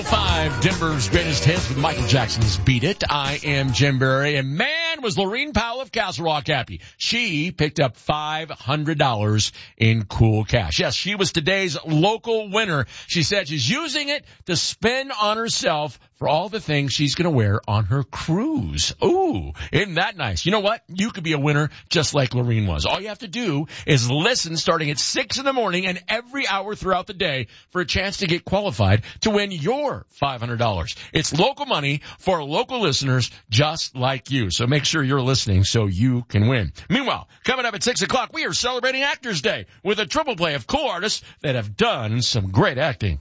5, Denver's greatest hits with Michael Jackson's Beat It. I am Jim Berry, and man, was Lorene Powell of Castle Rock happy. She picked up $500 in cool cash. Yes, she was today's local winner. She said she's using it to spend on herself for all the things she's going to wear on her cruise. Ooh, isn't that nice? You know what? You could be a winner just like Lorene was. All you have to do is listen starting at 6 in the morning and every hour throughout the day for a chance to get qualified to win your $500. It's local money for local listeners just like you. So make sure you're listening so you can win. Meanwhile, coming up at 6 o'clock, we are celebrating Actors Day with a triple play of cool artists that have done some great acting.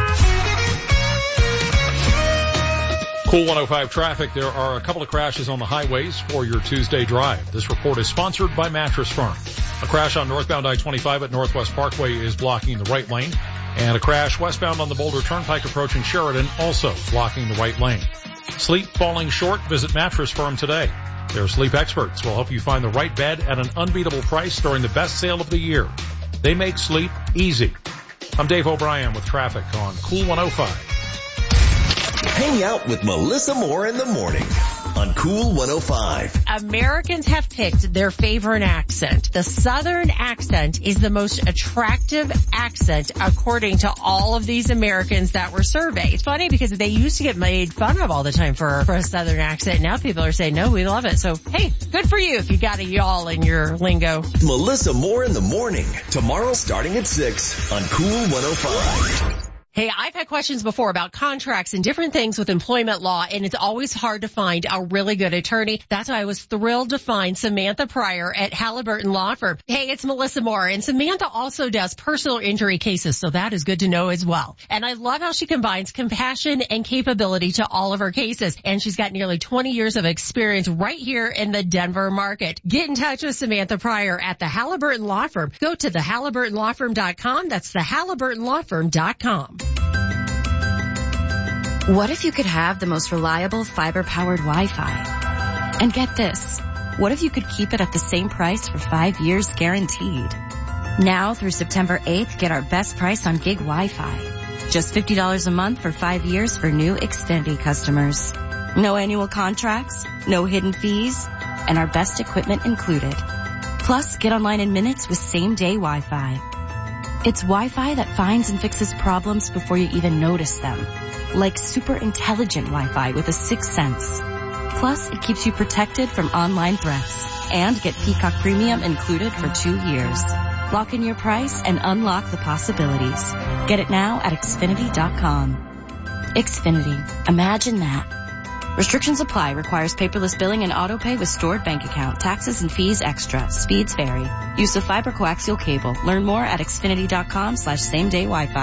Cool 105 traffic. There are a couple of crashes on the highways for your Tuesday drive. This report is sponsored by Mattress Firm. A crash on northbound I-25 at Northwest Parkway is blocking the right lane. And a crash westbound on the Boulder Turnpike approaching Sheridan, also blocking the right lane. Sleep falling short? Visit Mattress Firm today. Their sleep experts will help you find the right bed at an unbeatable price during the best sale of the year. They make sleep easy. I'm Dave O'Brien with traffic on Cool 105. Hang out with Melissa Moore in the morning on Cool 105. Americans have picked their favorite accent. The Southern accent is the most attractive accent according to all of these Americans that were surveyed. It's funny because they used to get made fun of all the time for a Southern accent. Now people are saying, no, we love it. So, hey, good for you if you got a y'all in your lingo. Melissa Moore in the morning. Tomorrow starting at 6 on Cool 105. Hey, I've had questions before about contracts and different things with employment law, and it's always hard to find a really good attorney. That's why I was thrilled to find Samantha Pryor at Halliburton Law Firm. Hey, it's Melissa Moore, and Samantha also does personal injury cases, so that is good to know as well. And I love how she combines compassion and capability to all of her cases, and she's got nearly 20 years of experience right here in the Denver market. Get in touch with Samantha Pryor at the Halliburton Law Firm. Go to thehalliburtonlawfirm.com. That's thehalliburtonlawfirm.com. What if you could have the most reliable fiber-powered Wi-Fi? And get this, what if you could keep it at the same price for 5 years guaranteed? Now through September 8th, get our best price on gig Wi-Fi. Just $50 a month for 5 years for new Xfinity customers. No annual contracts, no hidden fees, and our best equipment included. Plus, get online in minutes with same-day Wi-Fi. It's Wi-Fi that finds and fixes problems before you even notice them. Like super intelligent Wi-Fi with a sixth sense. Plus, it keeps you protected from online threats. And get Peacock Premium included for 2 years. Lock in your price and unlock the possibilities. Get it now at Xfinity.com. Xfinity. Imagine that. Restrictions apply. Requires paperless billing and auto-pay with stored bank account. Taxes and fees extra. Speeds vary. Use of fiber coaxial cable. Learn more at Xfinity.com/same-day Wi-Fi.